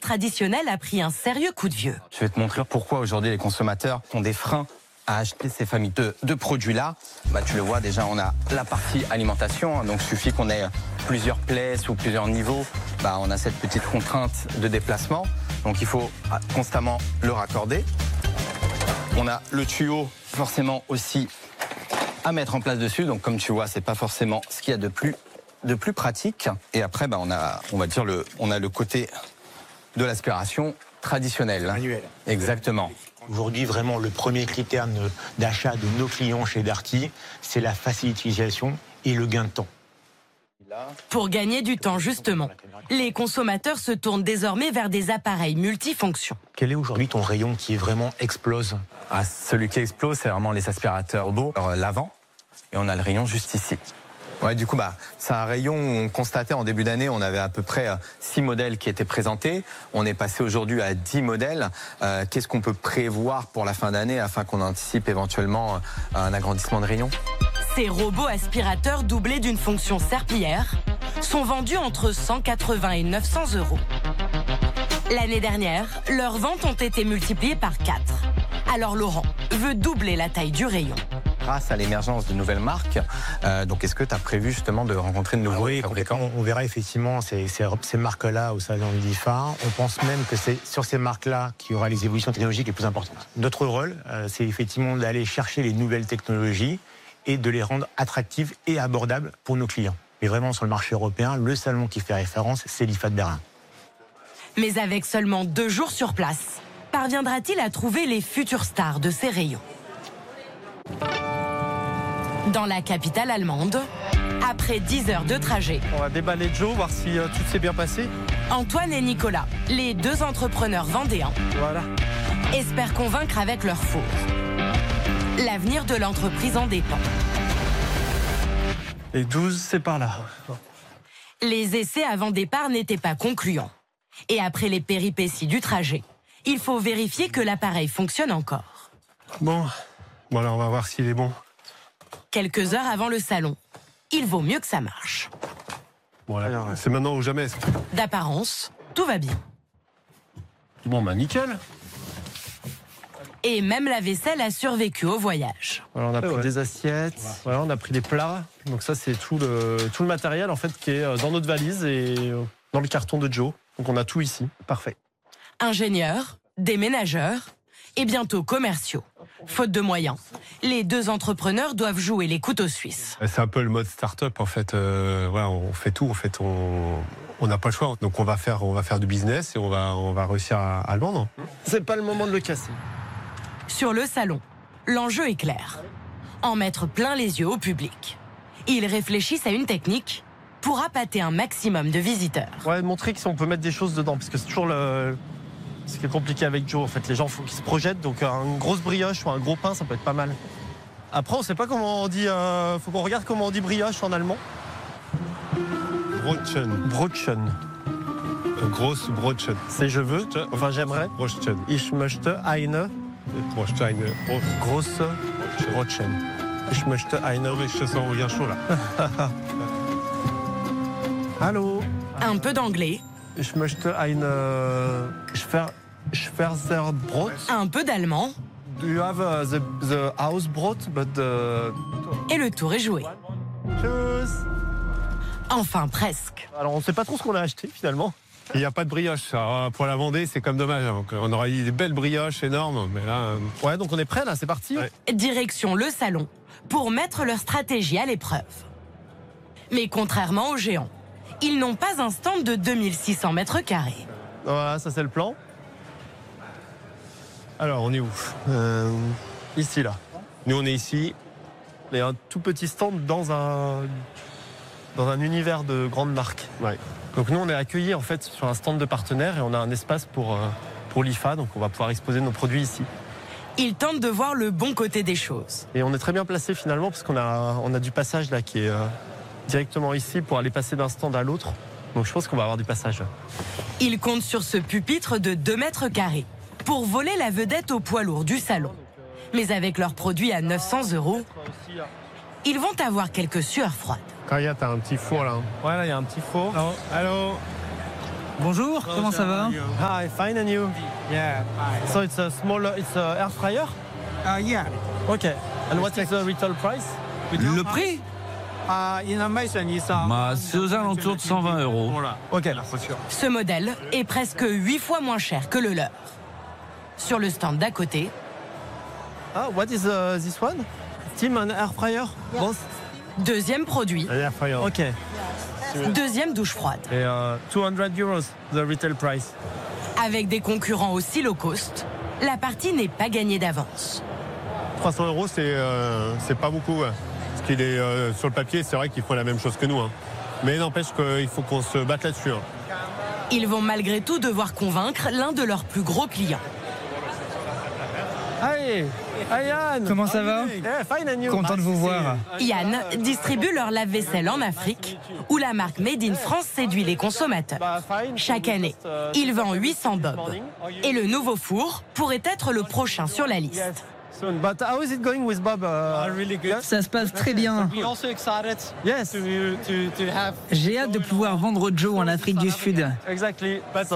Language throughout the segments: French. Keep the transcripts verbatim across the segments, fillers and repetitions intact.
traditionnel a pris un sérieux coup de vieux. Je vais te montrer pourquoi aujourd'hui les consommateurs ont des freins à acheter ces familles de, de produits-là. Bah, tu le vois déjà, on a la partie alimentation, hein, donc il suffit qu'on ait plusieurs places ou plusieurs niveaux, bah, on a cette petite contrainte de déplacement, donc il faut constamment le raccorder. On a le tuyau forcément aussi à mettre en place dessus, donc comme tu vois, c'est pas forcément ce qu'il y a de plus, de plus pratique. Et après, bah, on a, on va dire le, on a le côté de l'aspiration traditionnelle. Manuel. Exactement. Aujourd'hui, vraiment, le premier critère d'achat de nos clients chez Darty, c'est la facilité d'utilisation et le gain de temps. Pour gagner du temps, justement, les consommateurs se tournent désormais vers des appareils multifonctions. Quel est aujourd'hui ton rayon qui vraiment explose? Ah, celui qui explose, c'est vraiment les aspirateurs d'eau lavant. Et on a le rayon juste ici. Ouais, du coup, bah, c'est un rayon où on constatait en début d'année, on avait à peu près six modèles qui étaient présentés. On est passé aujourd'hui à dix modèles. Euh, Qu'est-ce qu'on peut prévoir pour la fin d'année afin qu'on anticipe éventuellement un agrandissement de rayon? Ces robots aspirateurs doublés d'une fonction serpillière sont vendus entre cent quatre-vingts et neuf cents euros. L'année dernière, leurs ventes ont été multipliées par quatre. Alors Laurent veut doubler la taille du rayon. Grâce à l'émergence de nouvelles marques, euh, donc est-ce que tu as prévu justement de rencontrer de nouveaux Oui, fabricants? on, on verra effectivement ces, ces, ces marques-là au salon du l'IFA. On pense même que c'est sur ces marques-là qu'il y aura les évolutions technologiques les plus importantes. Notre rôle, euh, c'est effectivement d'aller chercher les nouvelles technologies et de les rendre attractives et abordables pour nos clients. Mais vraiment sur le marché européen, le salon qui fait référence, c'est l'I F A de Berlin. Mais avec seulement deux jours sur place, parviendra-t-il à trouver les futures stars de ces rayons? Dans la capitale allemande, après dix heures de trajet, on va déballer Joe, voir si euh, tout s'est bien passé. Antoine et Nicolas, les deux entrepreneurs vendéens, Voilà. espèrent convaincre avec leur four. L'avenir de l'entreprise en dépend. Et douze, c'est par là. Les essais avant départ n'étaient pas concluants. Et après les péripéties du trajet, il faut vérifier que l'appareil fonctionne encore. Bon, voilà, on va voir s'il est bon. Quelques heures avant le salon, il vaut mieux que ça marche. Voilà, c'est maintenant ou jamais. D'apparence, tout va bien. Bon, bah nickel. Et même la vaisselle a survécu au voyage. Voilà, on a pris ouais. des assiettes, voilà, on a pris des plats. Donc ça, c'est tout le, tout le matériel en fait qui est dans notre valise et dans le carton de Joe. Donc on a tout ici. Parfait. Ingénieurs, déménageurs et bientôt commerciaux. Faute de moyens, les deux entrepreneurs doivent jouer les couteaux suisses. C'est un peu le mode start-up en fait. Euh, voilà, on fait tout. En fait, on on n'a pas le choix. Donc on va faire on va faire du business et on va on va réussir à, à le vendre. C'est pas le moment de le casser. Sur le salon, l'enjeu est clair. En mettre plein les yeux au public. Ils réfléchissent à une technique pour appâter un maximum de visiteurs. Ouais, montrer si on peut mettre des choses dedans, parce que c'est toujours le... ce qui est compliqué avec Joe. En fait, les gens, faut qu'ils se projettent, donc une grosse brioche ou un gros pain, ça peut être pas mal. Après, on sait pas comment on dit. Euh... Faut qu'on regarde comment on dit brioche en allemand. Brotchen. Brotchen. Grosse Brotchen. C'est je veux. Enfin, j'aimerais. Brotchen. Ich möchte eine Brotchen. grosse Brotchen. Ich möchte eine. Je te sens bien chaud là. Allô. Un peu d'anglais. Ich möchte eine Schwer, Schwerserbrot. Un peu d'allemand. Do you have uh, the, the house brot, but the... Et le tour est joué. Tschüss. Enfin, presque. Alors, on ne sait pas trop ce qu'on a acheté, finalement. Il n'y a pas de brioche. Alors, pour la Vendée, c'est comme dommage. Donc, on aurait eu des belles brioches énormes, mais là. Ouais, donc on est prêt là, c'est parti. Ouais. Direction le salon pour mettre leur stratégie à l'épreuve. Mais contrairement aux géants, ils n'ont pas un stand de deux mille six cents mètres carrés. Voilà, ça c'est le plan. Alors, on est où? Euh, ici, là. Nous, on est ici. Il y a un tout petit stand dans un, dans un univers de grandes marques. Ouais. Donc nous, on est accueillis en fait sur un stand de partenaires et on a un espace pour, euh, pour l'I F A, donc on va pouvoir exposer nos produits ici. Ils tentent de voir le bon côté des choses. Et on est très bien placé finalement parce qu'on a, on a du passage là qui est euh, directement ici pour aller passer d'un stand à l'autre. Donc je pense qu'on va avoir du passage. Ils comptent sur ce pupitre de deux mètres carrés pour voler la vedette au poids lourd du salon. Mais avec leurs produits à neuf cents euros, ils vont avoir quelques sueurs froides. Kaya, t'as un petit four là. Ouais, là, il y a un petit four. Allô, allô. Bonjour, comment ça va? Hi, fine and you? Yeah. So it's a small, it's a air fryer? Uh, yeah. Okay. And what is the retail price? Le prix? Uh, in Amazon, it's uh, Bah, c'est aux alentours de cent vingt euros. Ok. Ce modèle est presque huit fois moins cher que le leur. Sur le stand d'à côté, Ah, what is uh, this one? Steam and air fryer? Both? deuxième produit, Air fryer. Ok. deuxième douche froide. Et uh, two hundred euros, the retail price. Avec des concurrents aussi low cost, la partie n'est pas gagnée d'avance. trois cents euros, c'est euh, c'est pas beaucoup. Ouais. Parce qu'il est euh, sur le papier, c'est vrai qu'ils font la même chose que nous. Hein. Mais n'empêche qu'il faut qu'on se batte là-dessus. Hein. Ils vont malgré tout devoir convaincre l'un de leurs plus gros clients. Hi, hi Yann. Comment ça va? Yeah, fine and you? Content de vous voir. Yann distribue leur lave-vaisselle en Afrique, où la marque Made in France séduit les consommateurs. Bah, fine. Chaque année, il vend huit cents bobs. Et le nouveau four pourrait être le prochain sur la liste. Soon. But how is it going with Bob? Uh, really good. Ça se passe très bien. We're also excited Yes. to, to, to have. J'ai hâte de pouvoir vendre Joe en Afrique du Sud. Exactly. So,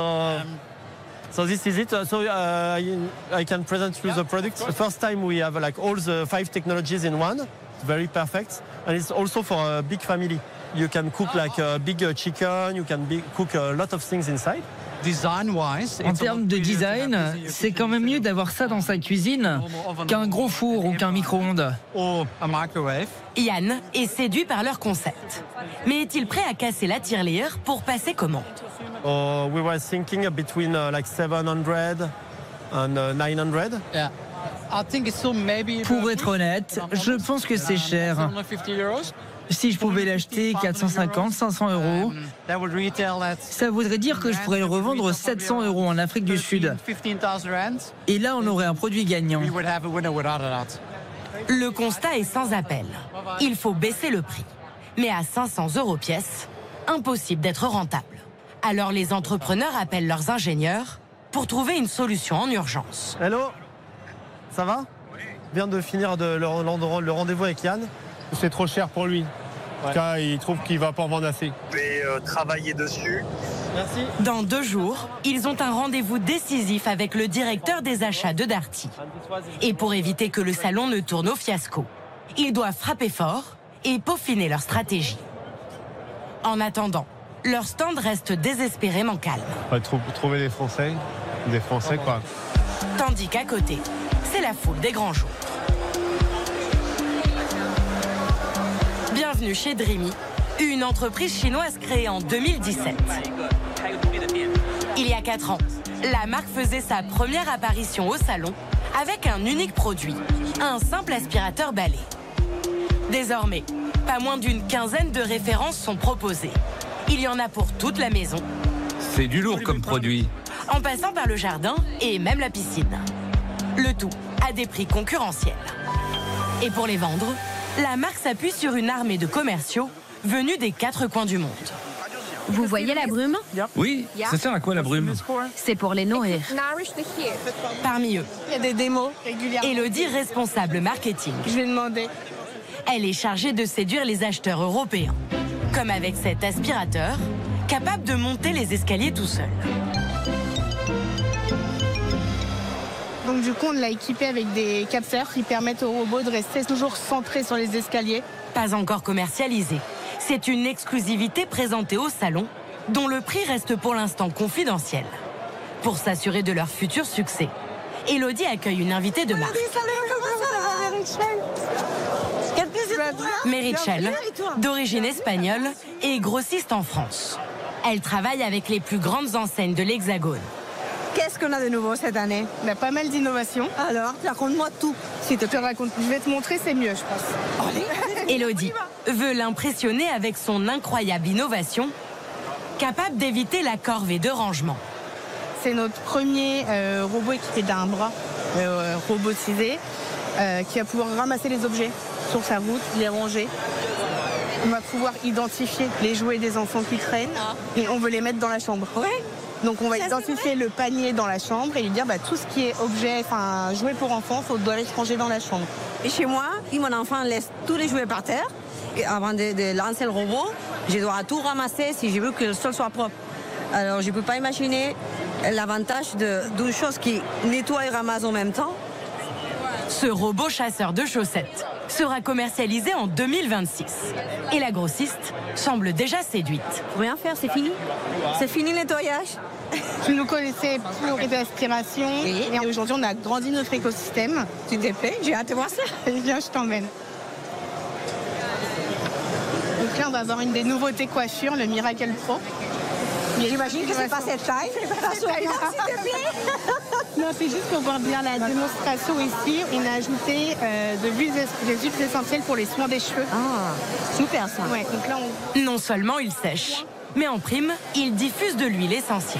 so this is it. Uh, So uh, I I can present you the product. The first time we have like all the five technologies in one. It's very perfect, and it's also for a big family. You can cook like a big uh, chicken. You can be, cook a lot of things inside. Design-wise, En termes de design, c'est quand même mieux d'avoir ça dans sa cuisine qu'un gros four ou qu'un micro-ondes. or a microwave. Yann est séduit par leur concept. Mais est-il prêt à casser la tirelire pour passer commande? Uh, we were thinking between uh, like seven hundred and uh, nine hundred. Yeah. I think it's still maybe. Pour être honnête, je pense que c'est cher. seven hundred fifty euros. Si je pouvais l'acheter quatre cent cinquante, cinq cents euros, Um, that would retail at ça voudrait dire que je pourrais le revendre sept cents euros en Afrique du Sud. fifteen thousand rand. Et là, on aurait un produit gagnant. We would have a winner without a doubt. Le constat est sans appel. Il faut baisser le prix. Mais à cinq cents euros pièce, impossible d'être rentable. Alors les entrepreneurs appellent leurs ingénieurs pour trouver une solution en urgence. Hello. Ça va? Je viens de finir de, le, le- le rendez-vous avec Yann. C'est trop cher pour lui. En tout cas, il trouve qu'il va pas en vendre assez. Je vais euh, travailler dessus. Merci. Dans deux jours, ils ont un rendez-vous décisif avec le directeur des achats de Darty. Et pour éviter que le salon ne tourne au fiasco, ils doivent frapper fort et peaufiner leur stratégie. En attendant, leur stand reste désespérément calme. On va trou- trouver des Français. Des Français, quoi. Tandis qu'à côté, c'est la foule des grands jours. Bienvenue chez Dreamy, une entreprise chinoise créée en deux mille dix-sept. Il y a quatre ans, la marque faisait sa première apparition au salon avec un unique produit, un simple aspirateur balai. Désormais, pas moins d'une quinzaine de références sont proposées. Il y en a pour toute la maison, C'est du lourd comme produit. en passant par le jardin et même la piscine. Le tout à des prix concurrentiels. Et pour les vendre, la marque s'appuie sur une armée de commerciaux venus des quatre coins du monde. Vous voyez la brume? Oui, ça sert à quoi la brume? C'est pour les nourrir. Parmi eux, Il y a des démos régulièrement. Elodie, responsable marketing. Je vais demander. Elle est chargée de séduire les acheteurs européens. Comme avec cet aspirateur, capable de monter les escaliers tout seul. Donc du coup, on l'a équipé avec des capteurs qui permettent au robot de rester toujours centré sur les escaliers. Pas encore commercialisé. C'est une exclusivité présentée au salon, dont le prix reste pour l'instant confidentiel. Pour s'assurer de leur futur succès, Elodie accueille une invitée de marque. Meritxell, d'origine espagnole et grossiste en France. Elle travaille avec les plus grandes enseignes de l'Hexagone. Qu'est-ce qu'on a de nouveau cette année? On a pas mal d'innovations. Alors, raconte-moi tout. Si tu te racontes, je vais te montrer, c'est mieux, je pense. Elodie veut l'impressionner avec son incroyable innovation, capable d'éviter la corvée de rangement. C'est notre premier euh, robot équipé d'un bras euh, robotisé euh, qui va pouvoir ramasser les objets sur sa route, les ranger. On va pouvoir identifier les jouets des enfants qui traînent et on veut les mettre dans la chambre. Ouais. Donc on va identifier le panier dans la chambre et lui dire bah, tout ce qui est objet, enfin jouet pour enfants, il doit être rangé dans la chambre. Et chez moi, si mon enfant laisse tous les jouets par terre, et avant de, de lancer le robot, je dois tout ramasser si je veux que le sol soit propre. Alors je ne peux pas imaginer l'avantage d'une chose qui nettoie et ramasse en même temps. Ce robot chasseur de chaussettes sera commercialisé en deux mille vingt-six. Et la grossiste semble déjà séduite. Rien faire, c'est fini. C'est fini le nettoyage. Tu nous connaissais pour les aspirations. Oui. Et aujourd'hui, on a agrandi notre écosystème. S'il te plaît, j'ai hâte de voir ça. Viens, je t'emmène. Donc là, on va avoir une des nouveautés coiffures, le Miracle Pro. J'imagine que c'est pas cette taille. Pas sur moi, s'il te plaît. Non, c'est juste pour voir bien la démonstration ici. On a ajouté euh, de l'huile, des huiles essentielles pour les soins des cheveux. Ah, super ça. Ouais, donc là, on... Non seulement il sèche, mais en prime, il diffuse de l'huile essentielle.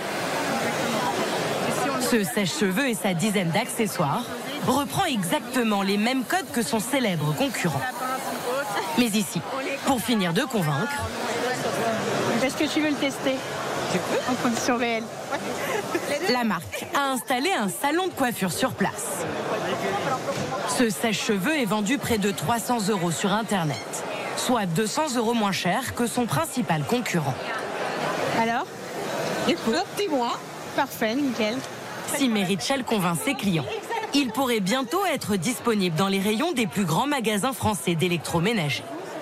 Ce sèche-cheveux et sa dizaine d'accessoires reprend exactement les mêmes codes que son célèbre concurrent. Mais ici, pour finir de convaincre... Est-ce que tu veux le tester? En conditions réelles. La marque a installé un salon de coiffure sur place. Ce sèche-cheveux est vendu près de trois cents euros sur Internet, soit deux cents euros moins cher que son principal concurrent. Alors? Écoute, dis-moi. Parfait, nickel. Si Meritchell convainc ses clients, il pourrait bientôt être disponible dans les rayons des plus grands magasins français d'électroménager.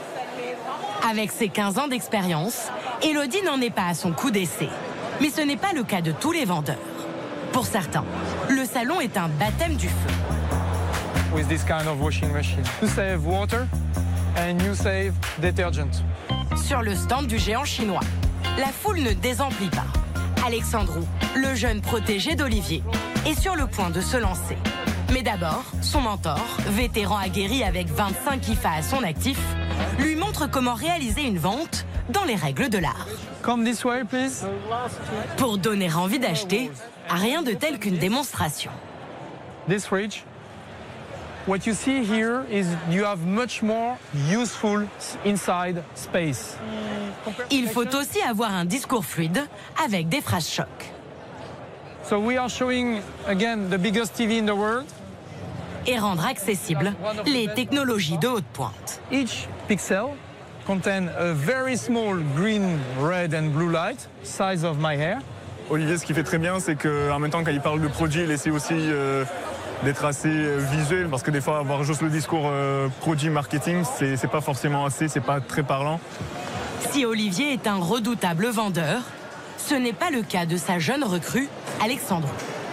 Avec ses quinze ans d'expérience, Elodie n'en est pas à son coup d'essai. Mais ce n'est pas le cas de tous les vendeurs. Pour certains, le salon est un baptême du feu. With this kind of washing machine, you save water and you save detergent. Sur le stand du géant chinois, la foule ne désemplit pas. Alexandrou, le jeune protégé d'Olivier, est sur le point de se lancer. Mais d'abord, son mentor, vétéran aguerri avec vingt-cinq I F A à son actif, lui montre comment réaliser une vente dans les règles de l'art. Come this way, please. Pour donner envie d'acheter, rien de tel qu'une démonstration. This fridge. What you see here is you have much more useful inside space. Il faut aussi avoir un discours fluide avec des phrases choc. So we are showing again the biggest T V in the world. Et rendre accessibles les technologies de haute pointe. Each pixel contain a very small green, red and blue light, size of my hair. Olivier, ce qu'il fait très bien, c'est qu'en même temps, quand il parle de produit, il essaie aussi euh, d'être assez euh, visuel, parce que des fois, avoir juste le discours euh, produit marketing, c'est c'est pas forcément assez, c'est pas très parlant. Si Olivier est un redoutable vendeur, ce n'est pas le cas de sa jeune recrue, Alexandrou.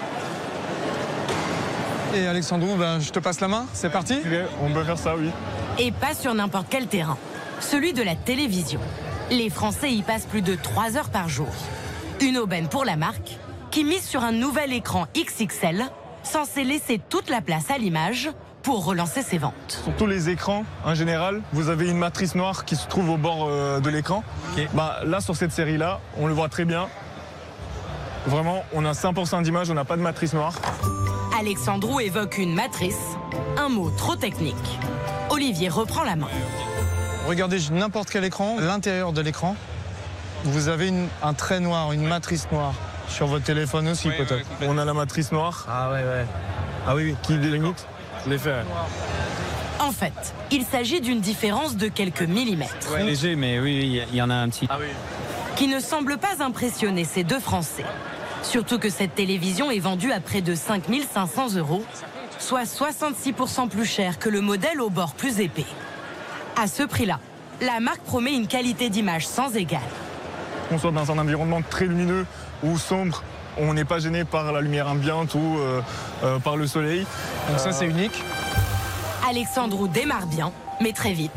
Et Alexandrou, ben, je te passe la main, c'est parti? On peut faire ça, oui. Et pas sur n'importe quel terrain, celui de la télévision. Les Français y passent plus de trois heures par jour. Une aubaine pour la marque, qui mise sur un nouvel écran X X L, censé laisser toute la place à l'image pour relancer ses ventes. Sur tous les écrans, en général, vous avez une matrice noire qui se trouve au bord euh, de l'écran. Okay. Bah, là, sur cette série-là, on le voit très bien. Vraiment, on a cent pour cent d'image, on n'a pas de matrice noire. Alexandrou évoque une matrice, un mot trop technique. Olivier reprend la main. Regardez n'importe quel écran, l'intérieur de l'écran, vous avez une, un trait noir, une matrice noire. Sur votre téléphone aussi, oui, peut-être. Ouais, on a la matrice noire. Ah ouais, ouais. Ah oui, oui. Qui délimite l'effet. En fait, il s'agit d'une différence de quelques millimètres. Ouais, léger, mais oui, il y en a un petit. Ah oui. Qui ne semble pas impressionner ces deux Français. Surtout que cette télévision est vendue à près de cinq mille cinq cents euros, soit soixante-six pour cent plus cher que le modèle au bord plus épais. À ce prix-là, la marque promet une qualité d'image sans égale. On soit dans un environnement très lumineux ou sombre, on n'est pas gêné par la lumière ambiante ou euh, euh, par le soleil. Donc ça, c'est unique. Alexandrou démarre bien, mais très vite.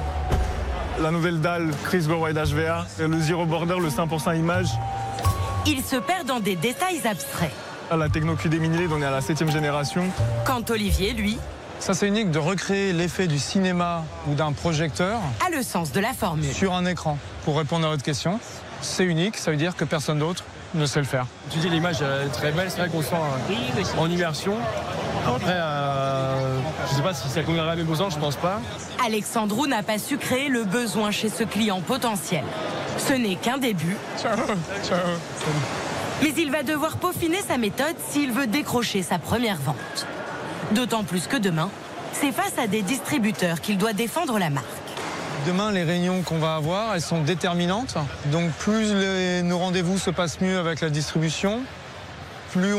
La nouvelle dalle Chris Go Wide H V A, le Zero Border, le cent pour cent image. Il se perd dans des détails abstraits. La Techno Q D Mini L E D, on est à la septième génération. Quant Olivier, lui... Ça, c'est unique de recréer l'effet du cinéma ou d'un projecteur... a le sens de la formule. ...sur un écran. Pour répondre à votre question, c'est unique, ça veut dire que personne d'autre ne sait le faire. Tu dis l'image est très belle, c'est vrai qu'on sent euh, en immersion. Après, euh, je ne sais pas si ça conviendrait à mes besoins, je pense pas. Alexandrou n'a pas su créer le besoin chez ce client potentiel. Ce n'est qu'un début. Ciao, ciao. Mais il va devoir peaufiner sa méthode s'il veut décrocher sa première vente. D'autant plus que demain, c'est face à des distributeurs qu'il doit défendre la marque. Demain, les réunions qu'on va avoir, elles sont déterminantes. Donc plus les- nos rendez-vous se passent mieux avec la distribution,